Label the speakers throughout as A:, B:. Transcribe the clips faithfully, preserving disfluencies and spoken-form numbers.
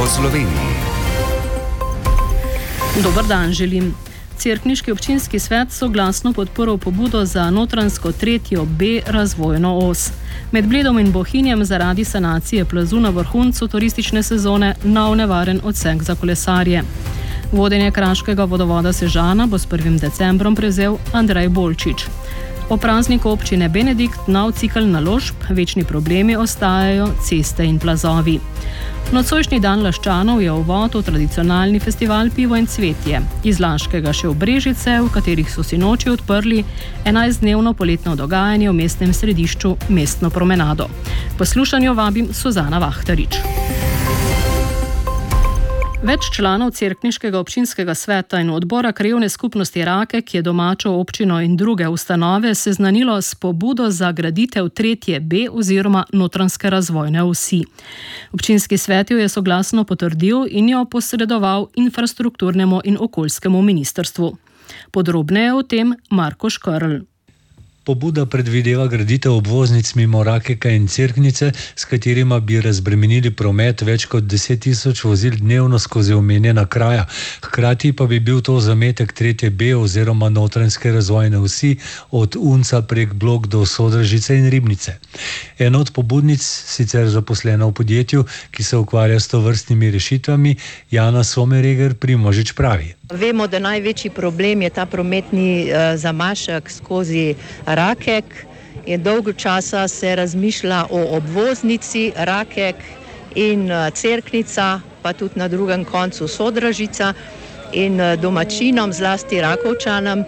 A: Sloveniji.
B: Dober dan želim. Cerkniški občinski svet soglasno podprl pobudo za notranjsko tretjo B razvojno os. Med Bledom in Bohinjem zaradi sanacije plazu na vrhuncu turistične sezone nov nevaren odsek za kolesarje. Vodenje Kraškega vodovoda Sežana bo s prvim decembrom prevzel Andrej Bolčič. O prazniku občine Benedikt nov cikel naložb, večni problemi ostajajo ceste in plazovi. Nocojšnji dan Laščanov je uvod v tradicionalni festival Pivo in cvetje. Iz Laškega še v Brežice, v katerih so si noči odprli enajstdnevno poletno dogajanje v mestnem središču Mestno promenado. Poslušanju vabim Suzana Vahtarič. Več članov Cerkniškega občinskega sveta in odbora krajevne skupnosti Rakek, ki je domačo občino in druge ustanove seznanilo s pobudo za graditev tretje B oziroma notranjske razvojne osi. Občinski svet jo je soglasno potrdil in jo posredoval infrastrukturnemu in okoljskemu ministrstvu. Podrobneje o tem Marko Škrl.
C: Pobuda predvideva graditev obvoznic mimo Rakeka in Cerknice, s katerima bi razbremenili promet več kot deset tisoč vozil dnevno skozi omenjena kraja. Hkrati pa bi bil to zametek tretje B oziroma notranjske razvojne osi od Unca prek Blok do Sodražice in Ribnice. Ena od pobudnic, sicer zaposlena v podjetju, ki se ukvarja s tovrstnimi rešitvami, Jana Somereger Primožič pravi.
D: Vemo, da največji problem je ta prometni uh, zamašek skozi Rakek in dolgo časa se razmišlja o obvoznici Rakek in uh, Cerknica, pa tudi na drugem koncu Sodražica in uh, domačinom, zlasti Rakovčanom,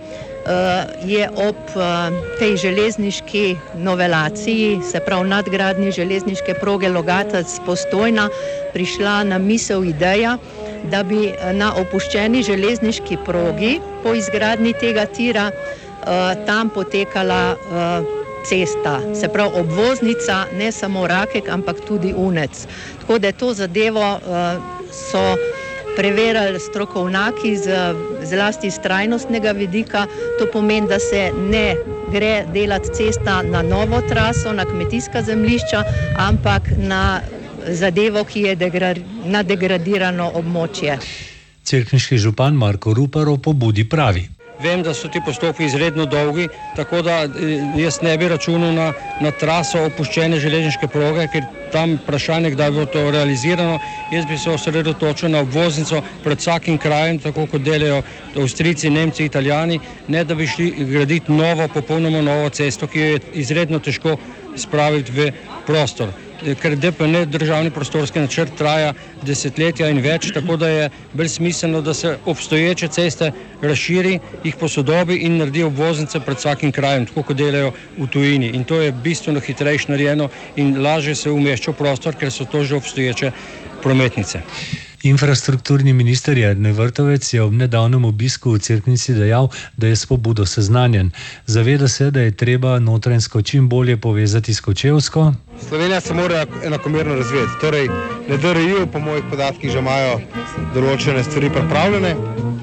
D: uh, je ob uh, tej železniški novelaciji, se pravi nadgradnji železniške proge Logatec-Postojna, prišla na misel ideja, da bi na opuščeni železniški progi po izgradnji tega tira uh, tam potekala uh, cesta, se pravi obvoznica, ne samo Rakek, ampak tudi Unec. Tako da to zadevo uh, so preverili strokovnjaki z, zlasti iz trajnostnega vidika. To pomeni, da se ne gre delati cesta na novo traso, na kmetijska zemljišča, ampak na zadevo, ki je degra- na degradirano območje.
C: Cerkniški župan Marko Rupar o pobudi pravi.
E: Vem, da so ti postopki izredno dolgi, tako da jaz ne bi računal na, na traso opuščene železniške proge, ker tam vprašanje, kdaj bo to realizirano. Jaz bi se osredotočil na obvoznico pred vsakim krajem, tako kot delajo Avstrijci, Nemci, Italijani, ne da bi šli graditi novo, popolnoma novo cesto, ki jo je izredno težko spraviti v prostor. Ker D P N, državni prostorski načrt, traja desetletja in več, tako da je bolj smiselno, da se obstoječe ceste razširi, jih posodobi in naredi obvoznice pred vsakim krajem, tako kot delajo v tujini. In to je bistveno hitrejše narejeno in lažje se umešča v prostor, ker so to že obstoječe prometnice.
C: Infrastrukturni minister Jernej Vrtovec je ob nedavnem obisku v Cerknici dejal, da je s pobudo seznanjen. Zaveda se, da je treba notranjsko čim bolje povezati s Kočevsko.
F: Slovenija se mora enakomerno razvijati. Torej, na D R I-ju po mojih podatkih že imajo določene stvari pripravljene,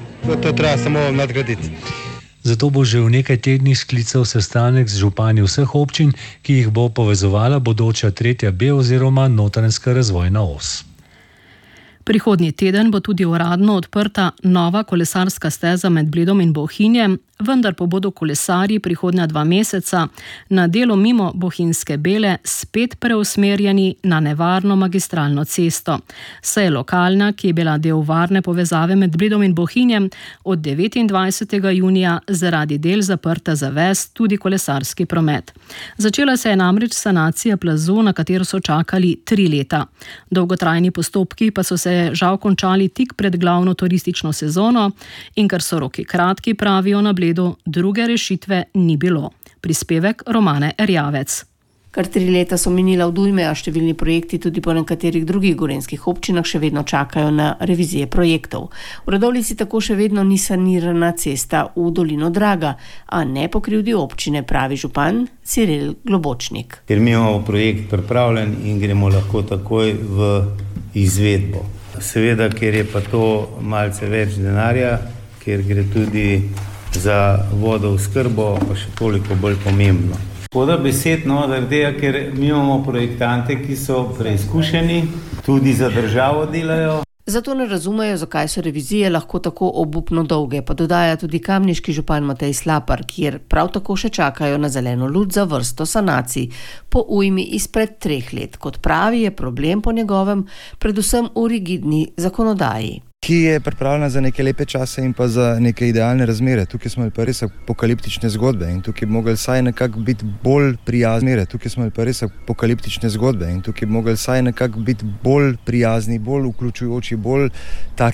F: to treba samo nadgraditi.
C: Zato bo že v nekaj tednih sklical sestanek z župani vseh občin, ki jih bo povezovala bodoča tretja B oziroma notranjska razvojna os.
B: Prihodnji teden bo tudi uradno odprta nova kolesarska steza med Bledom in Bohinjem, vendar pa bodo kolesarji prihodnja dva meseca na delo mimo Bohinjske Bele spet preusmerjeni na nevarno magistralno cesto. Saj je lokalna, ki je bila del varne povezave med Bledom in Bohinjem, od devetindvajsetega junija zaradi del zaprta za ves tudi kolesarski promet. Začela se je namreč sanacija plazu, na katero so čakali tri leta. Dolgotrajni postopki pa so se žal končali tik pred glavno turistično sezono in ker so roki kratki, pravijo na Bledu, druge rešitve ni bilo. Prispevek Romane Erjavec.
G: Kar tri leta so minila v dujme, a številni projekti tudi po nekaterih drugih gorenjskih občinah še vedno čakajo na revizije projektov. V Radovljici tako še vedno ni sanirana cesta v dolino Draga, a ne po krivdi občine, pravi župan Ciril Globočnik.
H: Ker mi imamo projekt pripravljen in gremo lahko takoj v izvedbo. Seveda, ker je pa to malce več denarja, ker gre tudi za vodooskrbo, pa še toliko bolj pomembno. Škoda besed, no, zaradi tega, ker mi imamo projektante, ki so preizkušeni, tudi za državo delajo.
G: Zato ne razumejo, zakaj so revizije lahko tako obupno dolge, pa dodaja tudi kamniški župan Matej Slapar, kjer prav tako še čakajo na zeleno luč za vrsto sanacij. Po ujmi izpred treh let, kot pravi, je problem po njegovem predvsem v rigidni zakonodaji,
A: ki je pripravljena za neke lepe čase in pa za neke idealne razmere. Tukaj smo imeli pa res apokaliptične zgodbe in tukaj bi mogli saj nekako biti bolj prijazni. Tukaj smo imeli pa res apokaliptične zgodbe in tukaj bi mogli saj nekako biti bolj prijazni, bolj vključujoči, bolj tak